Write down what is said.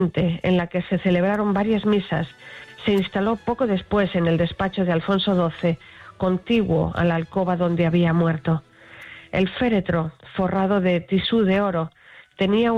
en la que se celebraron varias misas, se instaló poco después en el despacho de Alfonso XII, contiguo a la alcoba donde había muerto. El féretro, forrado de tisú de oro, tenía